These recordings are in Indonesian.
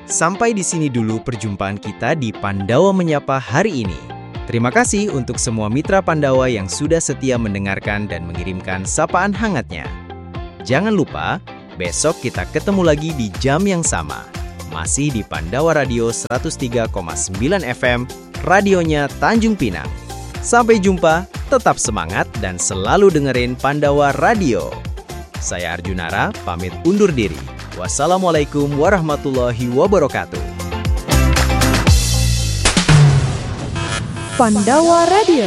Sampai di sini dulu perjumpaan kita di Pandawa Menyapa hari ini. Terima kasih untuk semua mitra Pandawa yang sudah setia mendengarkan dan mengirimkan sapaan hangatnya. Jangan lupa, besok kita ketemu lagi di jam yang sama. Masih di Pandawa Radio 103,9 FM, radionya Tanjung Pinang. Sampai jumpa, tetap semangat dan selalu dengerin Pandawa Radio. Saya Arjunara, pamit undur diri. Wassalamualaikum warahmatullahi wabarakatuh. Pandawa Radio.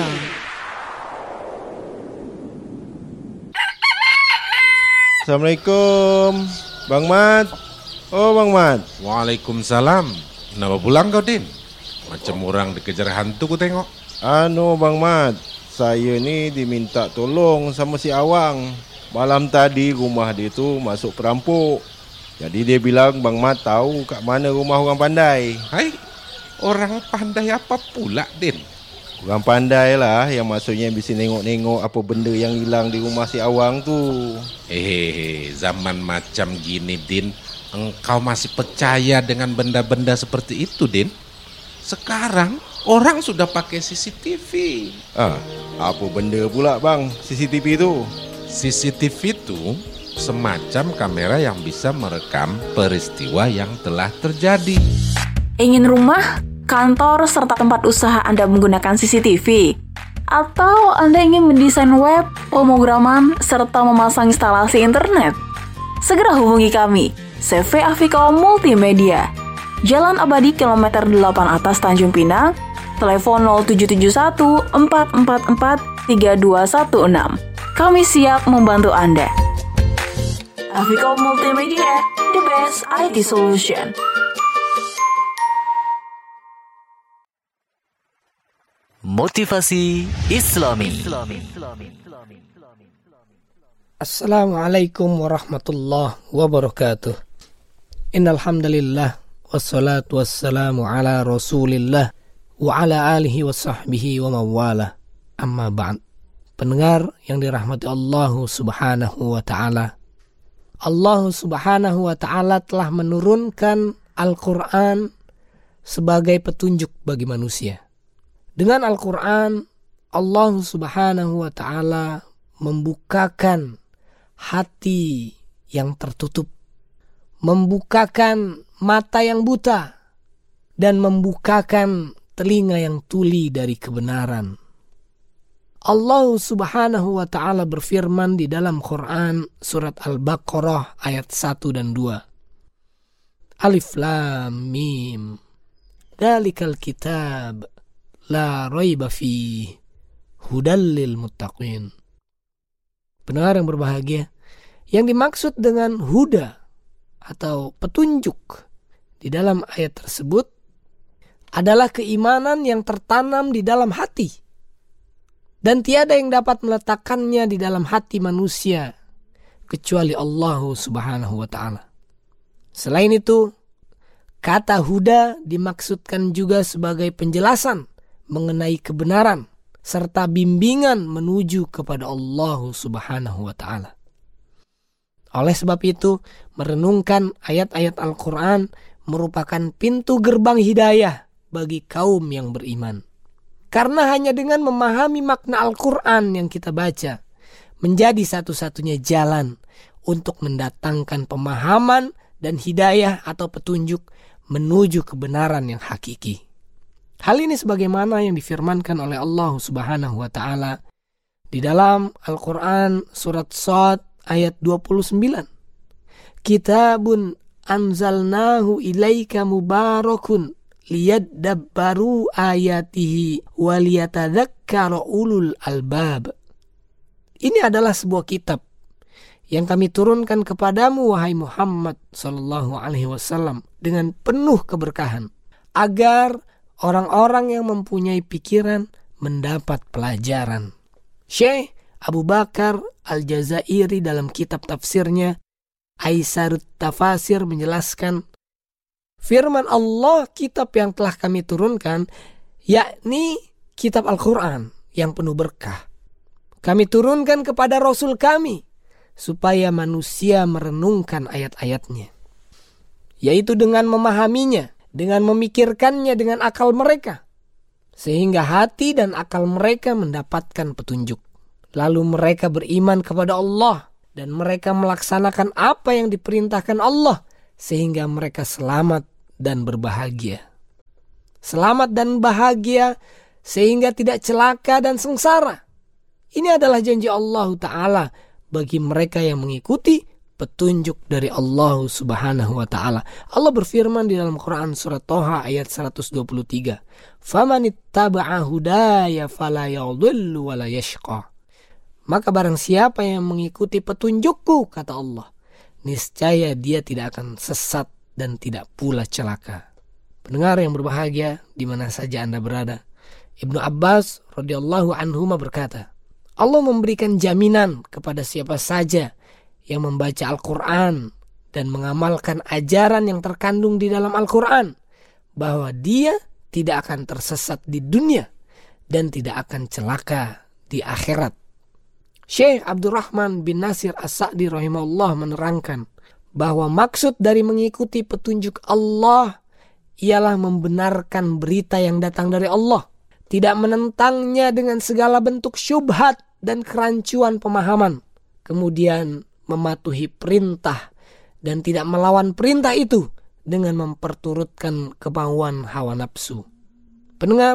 Assalamualaikum, Bang Mat. Oh, Bang Mat. Waalaikumsalam. Kenapa pulang kau, Din? Macam orang dikejar hantu ku tengok. Bang Mat, saya ni diminta tolong sama si Awang. Malam tadi rumah dia tu masuk perampok. Jadi dia bilang Bang Mat tahu kat mana rumah orang pandai. Hai, orang pandai apa pula, Din? Orang pandai lah yang maksudnya bisa nengok-nengok apa benda yang hilang di rumah si Awang tu. Zaman macam gini, Din, engkau masih percaya dengan benda-benda seperti itu, Din? Sekarang orang sudah pakai CCTV. Apa benda pula bang CCTV tu? CCTV itu semacam kamera yang bisa merekam peristiwa yang telah terjadi. Ingin rumah, kantor, serta tempat usaha Anda menggunakan CCTV? Atau Anda ingin mendesain web, pemrograman, serta memasang instalasi internet? Segera hubungi kami, CV Afiko Multimedia, Jalan Abadi Kilometer 8 Atas Tanjung Pinang, telepon 0771 444 3216. Kami siap membantu Anda. Afiko Multimedia, the best IT solution. Motivasi Islami. Assalamualaikum warahmatullahi wabarakatuh. Innal hamdalillah wassalatu wassalamu ala Rasulillah wa ala alihi wasahbihi wa mawala. Amma ba'd. Pendengar yang dirahmati Allah Subhanahu wa taala. Allah Subhanahu wa taala telah menurunkan Al-Qur'an sebagai petunjuk bagi manusia. Dengan Al-Qur'an, Allah Subhanahu wa taala membukakan hati yang tertutup, membukakan mata yang buta, dan membukakan telinga yang tuli dari kebenaran. Allah Subhanahu wa taala berfirman di dalam Quran surat Al-Baqarah ayat 1 dan 2. Alif Lam Mim. Dzalikal kitab la raiba fihi hudal lil muttaqin. Pendengar yang berbahagia, yang dimaksud dengan huda atau petunjuk di dalam ayat tersebut adalah keimanan yang tertanam di dalam hati. Dan tiada yang dapat meletakkannya di dalam hati manusia kecuali Allah Subhanahu wa ta'ala. Selain itu, kata huda dimaksudkan juga sebagai penjelasan mengenai kebenaran serta bimbingan menuju kepada Allah Subhanahu wa ta'ala. Oleh sebab itu, merenungkan ayat-ayat Al-Quran merupakan pintu gerbang hidayah bagi kaum yang beriman. Karena hanya dengan memahami makna Al-Quran yang kita baca, menjadi satu-satunya jalan untuk mendatangkan pemahaman dan hidayah atau petunjuk menuju kebenaran yang hakiki. Hal ini sebagaimana yang difirmankan oleh Allah Subhanahu wa ta'ala di dalam Al-Quran surat Shad ayat 29. Kitabun anzalnahu ilaika mubarakun liyadabbaru ayatihi waliyatadzakkara ulul albab. Ini adalah sebuah kitab yang kami turunkan kepadamu wahai Muhammad sallallahu alaihi wasallam dengan penuh keberkahan agar orang-orang yang mempunyai pikiran mendapat pelajaran. Syekh Abu Bakar Al-Jazairi dalam kitab tafsirnya Aisarut Tafasir menjelaskan, firman Allah kitab yang telah kami turunkan, yakni kitab Al-Quran yang penuh berkah. Kami turunkan kepada Rasul kami, supaya manusia merenungkan ayat-ayatnya. yaitu dengan memahaminya, dengan memikirkannya dengan akal mereka, sehingga hati dan akal mereka mendapatkan petunjuk. Lalu mereka beriman kepada Allah dan mereka melaksanakan apa yang diperintahkan Allah, sehingga mereka selamat dan berbahagia. Selamat dan bahagia sehingga tidak celaka dan sengsara. Ini adalah janji Allah Ta'ala bagi mereka yang mengikuti petunjuk dari Allah Subhanahu wa Ta'ala. Allah berfirman di dalam Quran surat Toha ayat 123. "Famanittaba'a hudaya fala yadhillu wa la yashqa." Maka barang siapa yang mengikuti petunjukku, kata Allah, niscaya dia tidak akan sesat dan tidak pula celaka. Pendengar yang berbahagia di mana saja Anda berada, Ibnu Abbas radhiyallahu anhuma berkata, Allah memberikan jaminan kepada siapa saja yang membaca Al-Quran dan mengamalkan ajaran yang terkandung di dalam Al-Quran, bahwa dia tidak akan tersesat di dunia dan tidak akan celaka di akhirat. Syekh Abdurrahman bin Nasir As-Sa'di rahimahullah menerangkan bahwa maksud dari mengikuti petunjuk Allah ialah membenarkan berita yang datang dari Allah, tidak menentangnya dengan segala bentuk syubhat dan kerancuan pemahaman, kemudian mematuhi perintah dan tidak melawan perintah itu dengan memperturutkan kemauan hawa nafsu. Pendengar,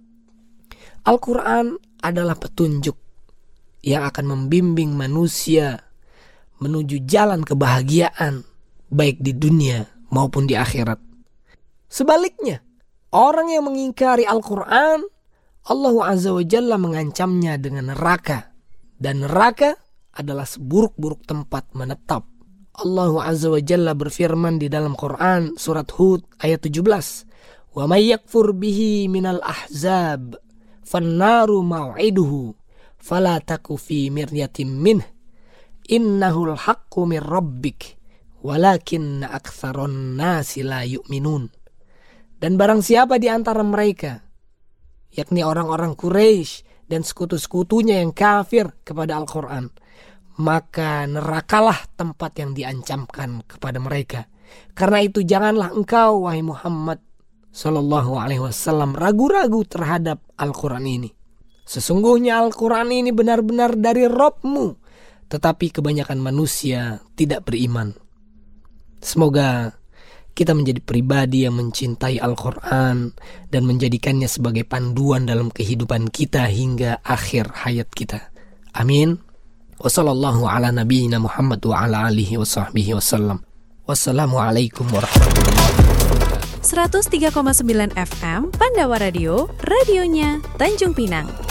Al-Quran adalah petunjuk yang akan membimbing manusia menuju jalan kebahagiaan baik di dunia maupun di akhirat. Sebaliknya, orang yang mengingkari Al-Quran, Allah Azza wa Jalla mengancamnya dengan neraka, dan neraka adalah seburuk-buruk tempat menetap. Allah Azza wa Jalla berfirman di dalam Quran surat Hud ayat 17, "Wa may yakfur bihi minal ahzab fannaru maw'iduhu fala taku fi miryatin minh innahul haqqu min rabbik walakinna aktsaron nasi la yu'minun." Dan barang siapa di antara mereka, yakni orang-orang Quraisy dan sekutu-sekutunya yang kafir kepada Al-Quran, maka nerakalah tempat yang diancamkan kepada mereka. Karena itu janganlah engkau, wahai Muhammad Sallallahu Alaihi Wasallam, ragu-ragu terhadap Al-Quran ini. Sesungguhnya Al-Quran ini benar-benar dari Rabb-Mu, tetapi kebanyakan manusia tidak beriman. Semoga kita menjadi pribadi yang mencintai Al-Quran dan menjadikannya sebagai panduan dalam kehidupan kita hingga akhir hayat kita. Amin. Wassallallahu ala nabiyyina Muhammad wa ala alihi wa sahbihi wasallam. Wassalamualaikum warahmatullahi wabarakatuh. 103,9 FM Pandawa Radio, radionya Tanjung Pinang.